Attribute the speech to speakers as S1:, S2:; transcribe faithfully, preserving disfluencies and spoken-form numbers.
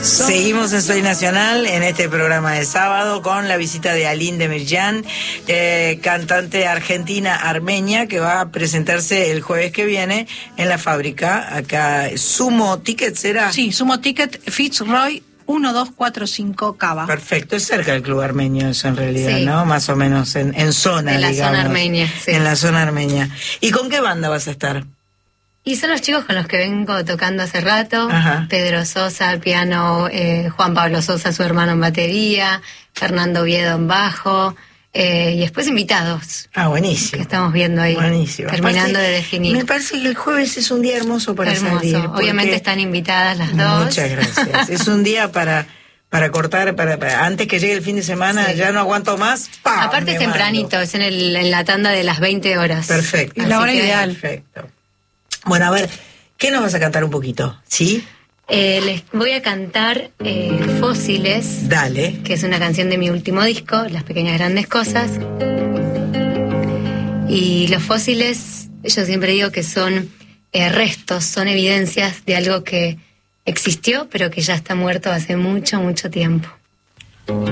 S1: Seguimos en Soy Nacional en este programa de sábado con la visita de Aline Demirjan, eh, cantante argentina armenia que va a presentarse el jueves que viene en la fábrica, acá. Sumo Ticket, ¿será?
S2: Sí, Sumo Ticket, Fitzroy uno dos cuatro cinco Cava.
S1: Perfecto, es cerca del club armenio eso en realidad,
S3: Sí.
S1: ¿no? Más o menos en, en zona,
S3: En la
S1: digamos.
S3: zona armenia, sí.
S1: En la zona armenia. ¿Y con qué banda vas a estar?
S3: Y son los chicos con los que vengo tocando hace rato.
S1: Ajá.
S3: Pedro Sosa al piano, eh, Juan Pablo Sosa, su hermano, en batería, Fernando Oviedo en bajo, eh, y después invitados
S1: Ah, buenísimo.
S3: que estamos viendo ahí,
S1: Buenísimo.
S3: terminando
S1: Aparte,
S3: de definir.
S1: Me parece que el jueves es un día hermoso para
S3: Hermoso.
S1: salir.
S3: Obviamente
S1: porque-
S3: están invitadas las dos.
S1: Muchas gracias. Es un día para para cortar, para, para antes que llegue el fin de semana,
S3: Sí.
S1: ya no aguanto más. ¡Pam!
S3: Aparte
S1: Me
S3: es tempranito,
S1: mando.
S3: es en, el, en la tanda de las veinte horas.
S1: Perfecto.
S2: Es la hora
S3: Así que,
S2: ideal.
S1: Perfecto. Bueno, a ver, ¿qué nos vas a cantar un poquito? ¿Sí?
S3: eh, les voy a cantar eh, Fósiles,
S1: Dale.
S3: que es una canción de mi último disco, Las Pequeñas Grandes Cosas. Y los fósiles, yo siempre digo que son eh, restos, son evidencias de algo que existió, pero que ya está muerto hace mucho, mucho tiempo.